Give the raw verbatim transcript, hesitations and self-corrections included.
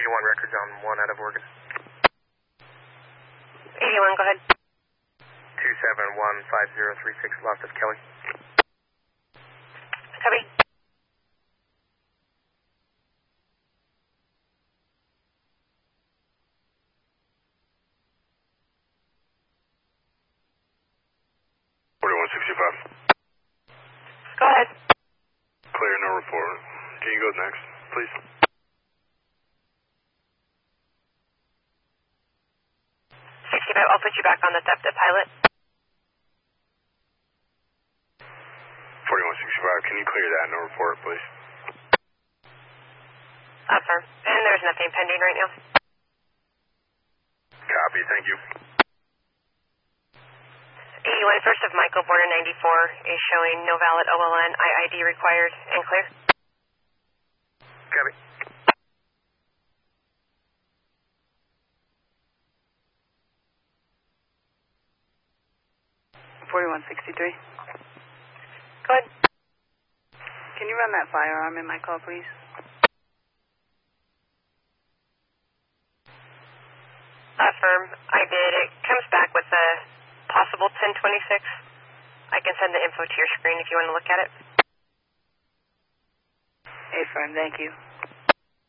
eighty-one records on one out of Oregon. eighty-one, go ahead. two seven one five zero three six, lost of Kelly. Copy. forty-one sixty-five. Go ahead. Clear, no report. Can you go next, please? sixty-five, I'll put you back on the SEPTA pilot. forty-one sixty-five, can you clear that, no report, please? Affirm. And there's nothing pending right now. Copy, thank you. eighty-one, first of Michael, born in ninety-four, is showing no valid O L N, I I D required, and clear. Copy. forty-one sixty-three. Go ahead. Can you run that firearm in my call, please? Affirm. I did. It comes back with a possible ten twenty-six. I can send the info to your screen if you want to look at it. Affirm, thank you.